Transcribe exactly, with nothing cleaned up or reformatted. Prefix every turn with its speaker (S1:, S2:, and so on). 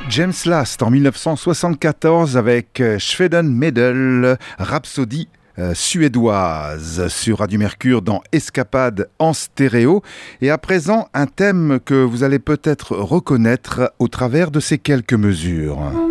S1: James Last en dix-neuf cent soixante-quatorze avec Schweden Medel, Rhapsodie euh, suédoise sur Radio Mercure dans Escapade en stéréo. Et à présent, un thème que vous allez peut-être reconnaître au travers de ces quelques mesures.